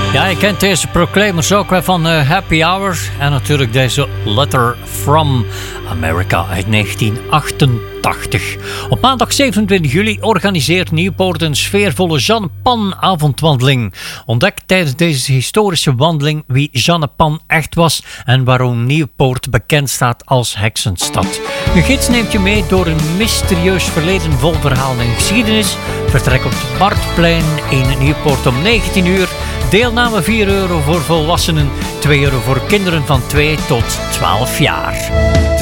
Ja, je kent deze Proclaimers ook wel van Happy Hours. En natuurlijk deze Letter from America uit 1988. Op maandag 27 juli organiseert Nieuwpoort een sfeervolle Jeanne Pan avondwandeling. Ontdek tijdens deze historische wandeling wie Jeanne Pan echt was en waarom Nieuwpoort bekend staat als heksenstad. Een gids neemt je mee door een mysterieus verleden vol verhalen en geschiedenis. Vertrek op het Marktplein in Nieuwpoort om 19 uur. Deelname €4 voor volwassenen, €2 voor kinderen van 2 tot 12 jaar.